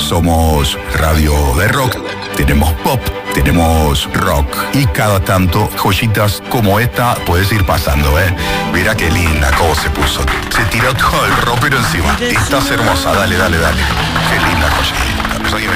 Somos radio de rock, tenemos pop, tenemos rock y cada tanto joyitas como esta puedes ir pasando, ¿eh? Mira qué linda cómo se puso. Se tiró todo el ropero encima. Estás hermosa, dale. Qué linda joyita.